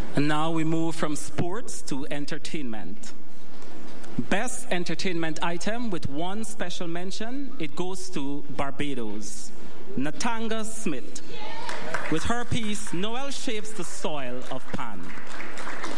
And now we move from sports to entertainment. Best entertainment item with one special mention, it goes to Barbados. Natanga Smith with her piece, Noel Shapes the Soil of Pan.